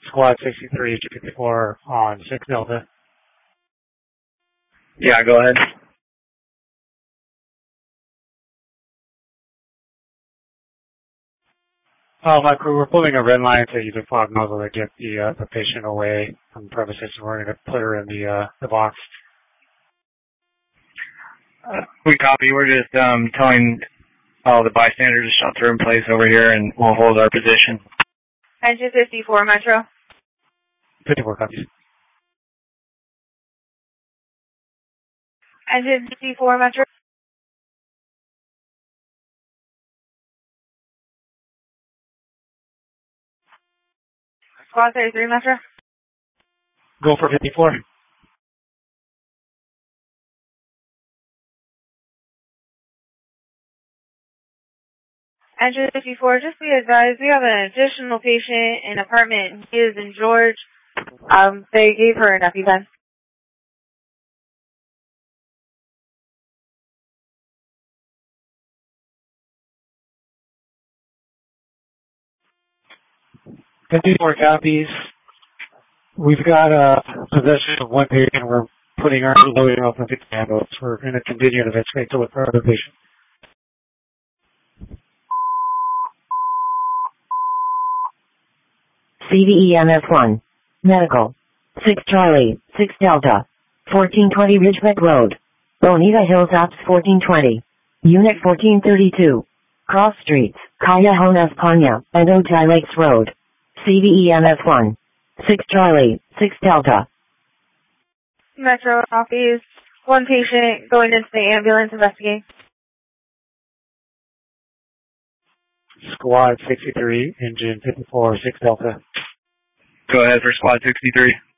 Squad 63, 54 on 6 Delta. Yeah, go ahead. My crew, we're pulling a red line to use a fog nozzle to get the patient away from the premises. We're going to put her in the box. We copy. We're just telling all the bystanders to shelter in place over here, and we'll hold our position. Engine 54, Metro. 54 copies. Engine 54, Metro. Squad 33, Metro. Go for 54. Engine 54, just be advised, we have an additional patient in apartment. He is in George. They gave her an EpiPen. Fifty-four copies. We've got possession of one patient. We're putting our loading off of the ambulance. We're going to continue to investigate with our other patient. CVEMS1. Medical. 6 Charlie, 6 Delta. 1420 Ridgeback Road. Bonita Hills Ops 1420. Unit 1432. Cross Streets, Callejon España, and Otay Lakes Road. CVEMS1. 6 Charlie, 6 Delta. Metro copies. One patient going into the ambulance investigating. Squad 63, engine 54, 6 Delta. Go ahead for Squad 63.